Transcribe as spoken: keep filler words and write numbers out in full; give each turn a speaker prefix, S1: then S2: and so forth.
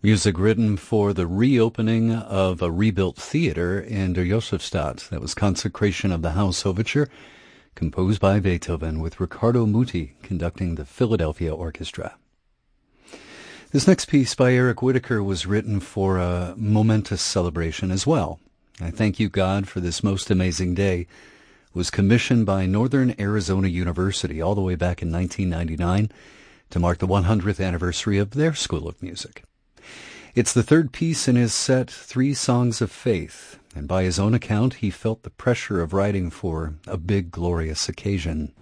S1: Music written for the reopening of a rebuilt theater in Der Josefstadt. That was Consecration of the House Overture, composed by Beethoven, with Riccardo Muti conducting the Philadelphia Orchestra. This next piece by Eric Whitacre was written for a momentous celebration as well. I Thank You, God, for This Most Amazing Day was commissioned by Northern Arizona University all the way back in nineteen ninety-nine to mark the one hundredth anniversary of their School of Music. It's the third piece in his set, Three Songs of Faith, and by his own account, he felt the pressure of writing for a big, glorious occasion.